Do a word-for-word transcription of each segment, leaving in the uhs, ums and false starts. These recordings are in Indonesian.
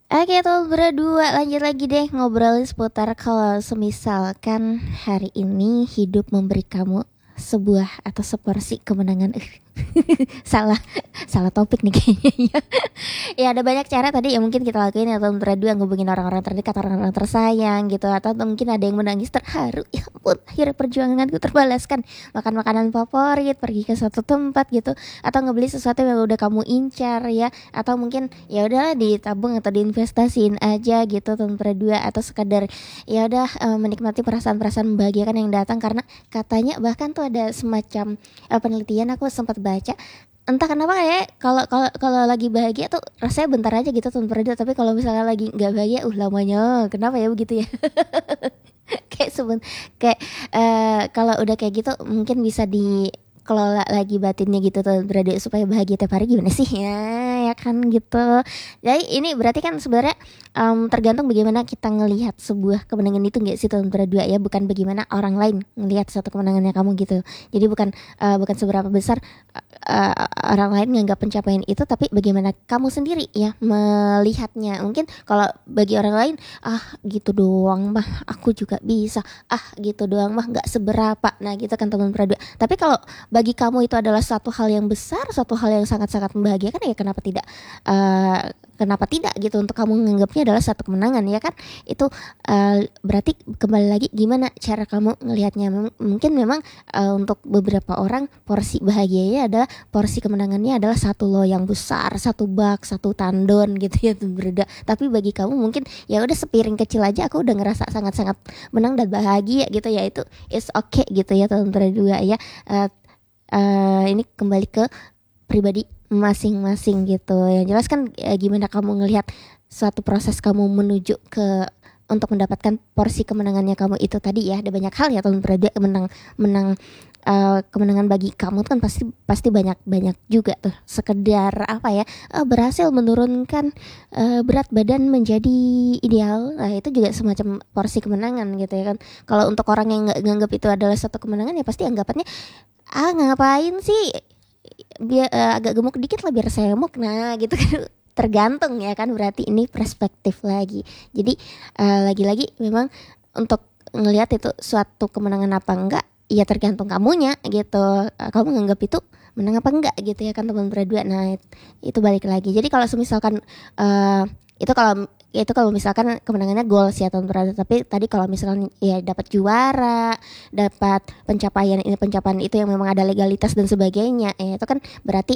Oke tuh berdua lanjut lagi deh ngobrolin seputar kalau semisalkan hari ini hidup memberi kamu sebuah atau seporsi kemenangan. salah salah topik nih kayaknya. Ya ada banyak cara tadi yang mungkin kita lakuin atau berdua ngubungin orang-orang terdekat, orang-orang tersayang gitu, atau mungkin ada yang menangis terharu, ya ampun akhirnya perjuanganku terbalaskan, makan makanan favorit, pergi ke suatu tempat gitu, atau ngebeli sesuatu yang udah kamu incar ya, atau mungkin ya udahlah ditabung atau diinvestasiin aja gitu teman berdua, atau sekadar ya udah eh, menikmati perasaan-perasaan membahagiakan yang datang. Karena katanya bahkan tuh ada semacam eh, penelitian aku sempat baca, entah kenapa kayak kalau kalau kalau lagi bahagia tuh rasanya bentar aja gitu tuh berdua, tapi kalau misalnya lagi nggak bahagia uh lamanya, kenapa ya begitu ya. Kayak seben kayak eh, kalau udah kayak gitu mungkin bisa dikelola lagi batinnya gitu tuh berada supaya bahagia tiap hari, gimana sih ya ya kan gitu. Jadi ini berarti kan sebenarnya em, tergantung bagaimana kita ngelihat sebuah kemenangan itu nggak sih teman berdua ya, bukan bagaimana orang lain ngelihat suatu kemenangannya kamu gitu. Jadi bukan eh, bukan seberapa besar eh, orang lain nganggap pencapaian itu, tapi bagaimana kamu sendiri ya melihatnya. Mungkin kalau bagi orang lain, ah gitu doang mah aku juga bisa, ah gitu doang mah nggak seberapa, nah gitu kan teman berdua. Tapi kalau bagi kamu itu adalah suatu hal yang besar, suatu hal yang sangat-sangat membahagiakan, ya kenapa tidak eh, kenapa tidak gitu untuk kamu menganggapnya adalah satu kemenangan ya kan. Itu eh, berarti kembali lagi gimana cara kamu ngelihatnya. Mem- mungkin memang eh, untuk beberapa orang porsi bahagianya adalah, porsi kemenangannya adalah satu loh yang besar, satu bak, satu tandon gitu ya teman berdua. Tapi bagi kamu mungkin ya udah sepiring kecil aja aku udah ngerasa sangat-sangat menang dan bahagia gitu ya, itu is okay gitu ya teman berdua ya. Eh, eh, ini kembali ke pribadi masing-masing gitu. Yang jelas kan eh, gimana kamu ngelihat suatu proses kamu menuju ke untuk mendapatkan porsi kemenangannya kamu itu tadi ya. Ada banyak hal ya teman berdua, menang menang eh, kemenangan bagi kamu tuh kan pasti pasti banyak banyak juga tuh. Sekedar apa ya, eh, berhasil menurunkan eh, berat badan menjadi ideal, nah itu juga semacam porsi kemenangan gitu ya kan. Kalau untuk orang yang nggak nganggap itu adalah satu kemenangan, ya pasti anggapannya ah ngapain sih, biar eh, agak gemuk dikit lah biar semok, nah gitu kan. Tergantung ya kan, berarti ini perspektif lagi. Jadi eh, lagi-lagi memang untuk ngelihat itu suatu kemenangan apa enggak ya tergantung kamunya gitu. Eh, kamu nganggap itu menang apa enggak gitu ya kan teman berdua. Nah it- itu balik lagi. Jadi kalau misalkan eh, itu kalau itu kalau misalkan kemenangannya gol sih ya teman berdua. Tapi tadi kalau misalkan ya dapat juara, dapat pencapaian ini pencapaian itu yang memang ada legalitas dan sebagainya, ya itu kan berarti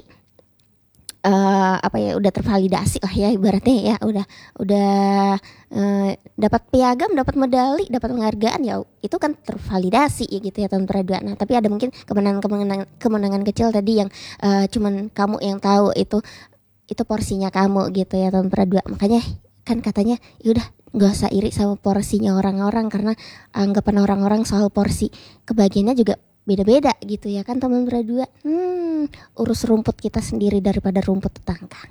eh, apa ya, udah tervalidasi lah ya ibaratnya ya, udah udah eh, dapat piagam, dapat medali, dapat penghargaan, ya itu kan tervalidasi ya gitu ya teman berdua. Nah tapi ada mungkin kemenangan-kemenangan kemenangan kecil tadi yang eh, cuman kamu yang tahu, itu itu porsinya kamu gitu ya teman berdua. Makanya kan katanya yaudah nggak usah iri sama porsinya orang-orang, karena anggapan orang-orang soal porsi kebahagiaannya juga beda-beda gitu ya kan teman berdua. Hmm, urus rumput kita sendiri daripada rumput tetangga.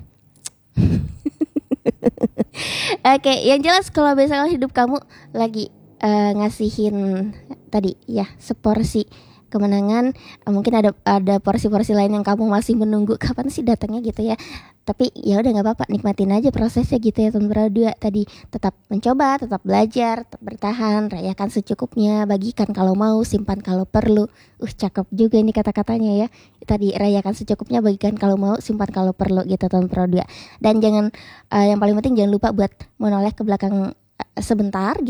Oke, yang jelas kalau misalnya hidup kamu lagi eh, ngasihin tadi ya seporsi kemenangan, eh, mungkin ada ada porsi-porsi lain yang kamu masih menunggu kapan sih datangnya gitu ya. Tapi ya udah nggak apa-apa, nikmatin aja prosesnya gitu ya teman berdua. Tadi tetap mencoba, tetap belajar, tetap bertahan, rayakan secukupnya, bagikan kalau mau, simpan kalau perlu. Uh, cakep juga ini kata-katanya ya. Tadi rayakan secukupnya, bagikan kalau mau, simpan kalau perlu gitu teman berdua. Dan jangan eh, yang paling penting jangan lupa buat menoleh ke belakang eh, sebentar